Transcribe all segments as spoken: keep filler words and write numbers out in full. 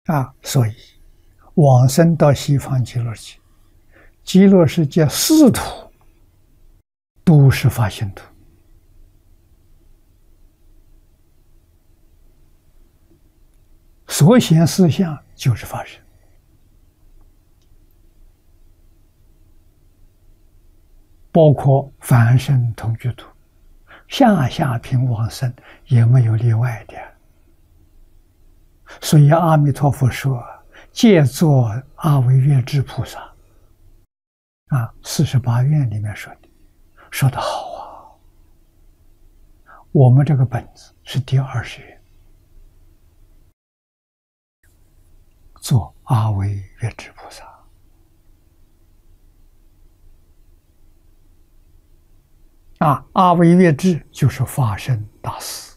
啊，所以往生到西方极乐界，极乐世界四土都是发心土。所显四相就是法身，包括凡圣同居土，下下品往生也没有例外的。所以阿弥陀佛说：“借作阿惟越致菩萨。”啊，四十八愿里面说的，说得好啊！我们这个本子是第二十愿，做阿惟越致菩萨。啊，阿惟越致就是法身大士。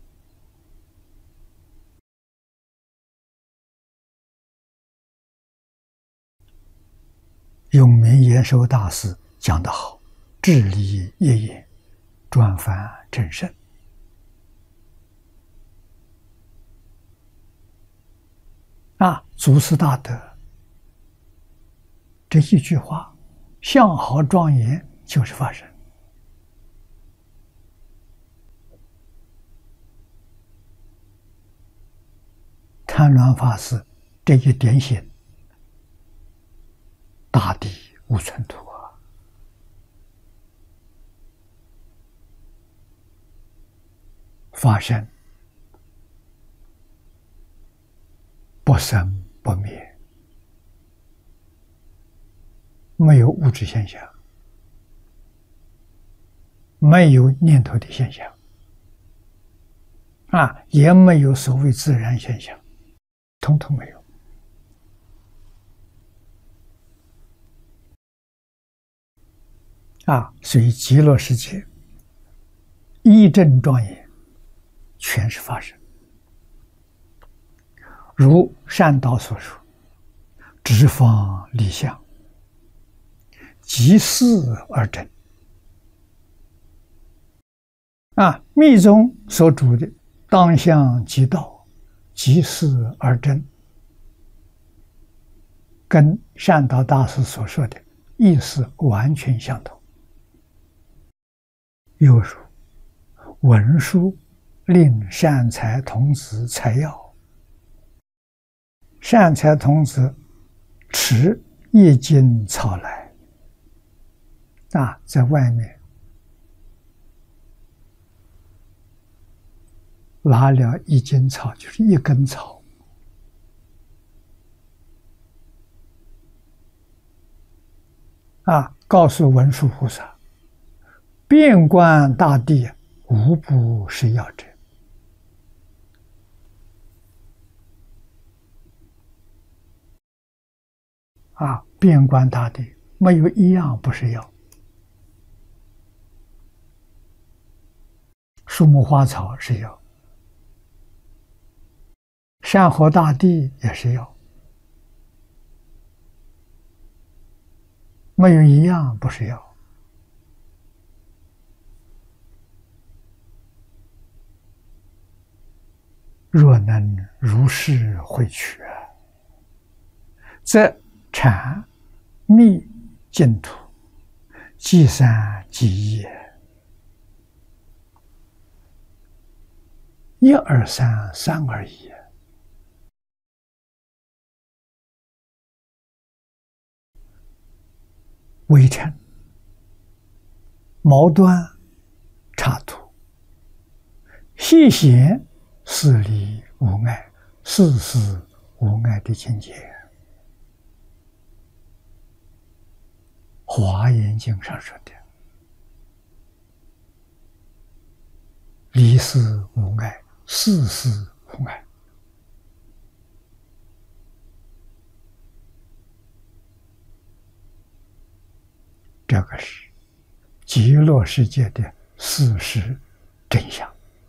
永明延寿大师讲得好：“智理业也，转凡正圣。”啊，祖师大德这一句话，相好庄严就是法身。贪鸾法师这一点醒，大地无存土啊！法身不生不灭，没有物质现象，没有念头的现象，啊，也没有所谓自然现象，统统没有。啊，所以极乐世界一真庄严，全是法身。如善导所说：“直方立相，即事而真。”啊，密宗所主的当相即道，即事而真，跟善导大师所说的意思完全相同。又如文殊令善财童子采药，善财童子持一斤草来，啊，在外面拿了一斤草，就是一根草，啊，告诉文殊菩萨：“遍观大地，无不是药者。”啊，遍观大地，没有一样不是药。树木花草是药，山河大地也是药，没有一样不是药。若能如是会取，则禅密净土，即三即一，一而三，三而一。微尘、毛端、插土，细显事理无碍，事事无碍的境界。华严经上说的离事无碍，事事无碍。这个是极乐世界的事实真相。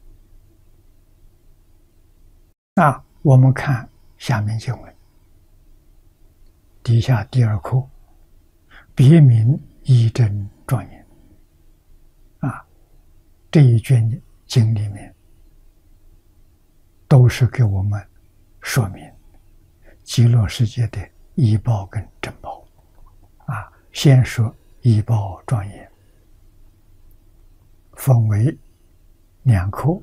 那我们看下面经文，底下第二课，别名一真庄严。啊，这一卷经里面都是给我们说明极乐世界的医报跟正报。啊，先说医报庄严，分为两科。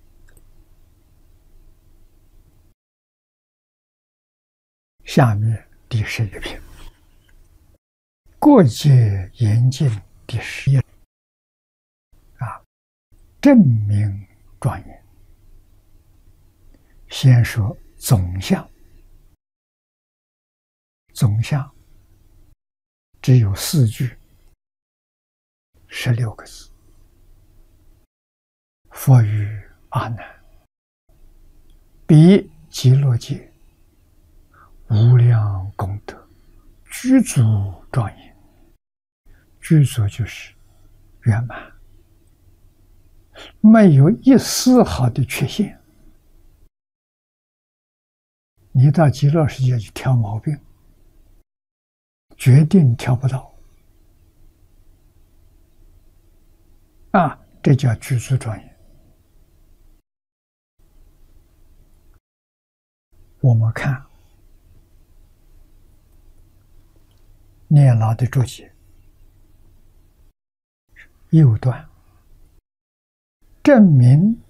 下面第十一篇，过界严禁第十一啊，正明庄严。先说总相，总相只有四句，十六个字。佛语阿难，彼极乐界无量功德，具足庄严。具足就是圆满，没有一丝毫的缺陷。你到极乐世界去挑毛病，决定挑不到。啊，这叫具足庄严。我们看念老的注解，右段正明